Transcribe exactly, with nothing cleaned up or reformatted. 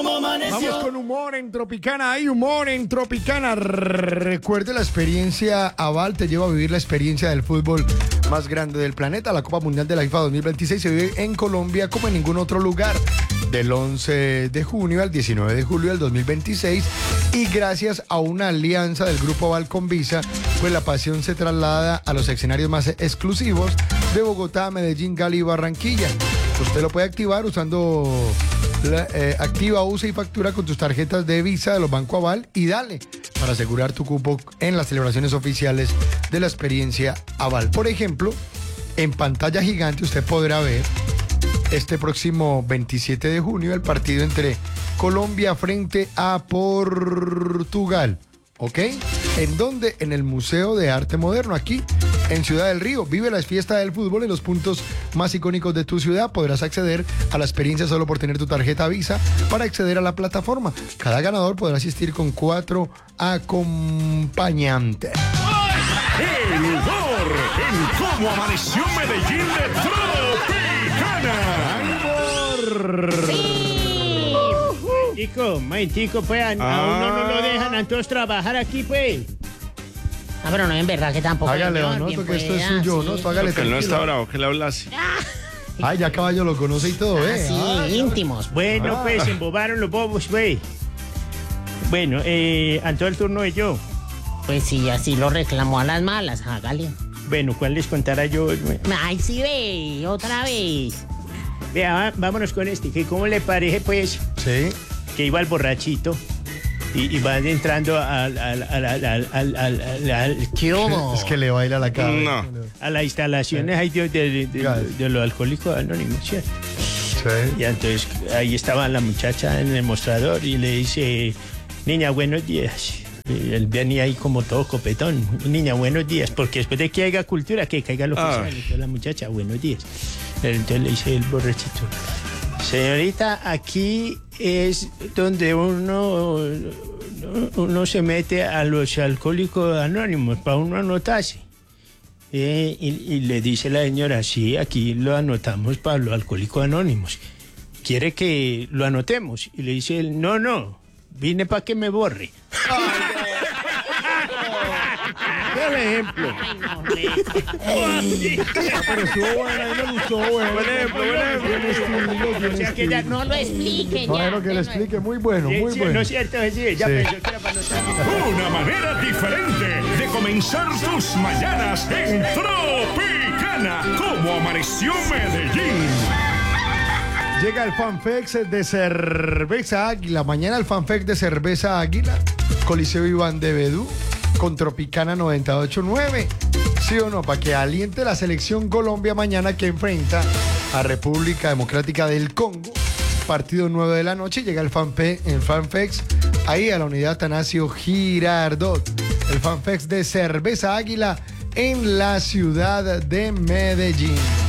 ¿Cómo amaneció? Vamos con humor en Tropicana. Hay humor en Tropicana. Recuerde, la experiencia Aval te lleva a vivir la experiencia del fútbol más grande del planeta. La Copa Mundial de la FIFA dos mil veintiséis se vive en Colombia como en ningún otro lugar. Del once de junio al diecinueve de julio del dos mil veintiséis. Y gracias a una alianza del Grupo Aval con Visa, pues la pasión se traslada a los escenarios más exclusivos de Bogotá, Medellín, Cali y Barranquilla. Usted lo puede activar usando la, eh, activa, usa y factura con tus tarjetas de Visa de los Banco Aval y dale para asegurar tu cupo en las celebraciones oficiales de la experiencia Aval. Por ejemplo, en pantalla gigante usted podrá ver este próximo veintisiete de junio el partido entre Colombia frente a Portugal. ¿Ok? ¿En dónde? En el Museo de Arte Moderno, aquí en Ciudad del Río. Vive la fiesta del fútbol en los puntos más icónicos de tu ciudad. Podrás acceder a la experiencia solo por tener tu tarjeta Visa para acceder a la plataforma. Cada ganador podrá asistir con cuatro acompañantes. El humor en Cómo Amaneció Medellín de Tropicana. Tico, tico, pues a, Ah. a uno no lo dejan a todos trabajar aquí, pues. Ah, pero no es verdad que tampoco. Hágale, señor, ¿no? bien Que esto es pueda, suyo, sí. ¿no? Esto hágale Porque él no está tranquilo. bravo, que le habla así. Ay, ya caballo lo conoce y todo, Ah, ¿eh? sí, Ah, íntimos. Bueno, Ah. pues, se embobaron los bobos, pues. Bueno, eh, a todo el turno de yo. Pues sí, así lo reclamó a las malas, hágale. Bueno, ¿cuál les contará yo? Ay, sí, ve, otra vez. Vea, va- vámonos con este, que cómo le parece, pues, Sí. que iba el borrachito y, y va entrando al, al, al, al, al, al, al- al- ¿Qué hubo? Es que le baila la cara. No. a las instalaciones ahí de, de, de, de, Gal. de los alcohólicos anónimos, ¿cierto? Sí. Y entonces ahí estaba la muchacha en el mostrador y le dice, niña, buenos días. Y él venía ahí como todo copetón. Niña, buenos días, porque después de que haya cultura, que caiga lo Ah. oficial. Entonces la muchacha, buenos días. Entonces le dice el borrachito, señorita, aquí es donde uno, uno se mete a los alcohólicos anónimos para uno anotarse. Eh, y, y le dice la señora, sí, aquí lo anotamos para los alcohólicos anónimos. ¿Quiere que lo anotemos? Y le dice él, no, no, vine para que me borre. ¿Qué el ejemplo? Ay, no, hombre. Pero estuvo buena, a mí me gustó, bueno. Buen ejemplo, buen ejemplo. Tiene estilo, tiene O sea que ya estilo. No lo explique ya. Bueno, que le explique, muy bueno, Sí, muy sí, bueno. no es cierto, sí, ya Sí. pensó que era para anotar. Una manera diferente de comenzar tus mañanas en Tropicana. Cómo Amaneció Medellín. Llega el FanFex de Cerveza Águila. Mañana el FanFex de Cerveza Águila. Coliseo Iván de Bedú con Tropicana noventa y ocho punto nueve. ¿Sí o no? Para que aliente la selección Colombia mañana que enfrenta a República Democrática del Congo. Partido nueve de la noche. Llega el, fanfe, el FanFex ahí a la unidad Atanasio Girardot. El FanFex de Cerveza Águila en la ciudad de Medellín.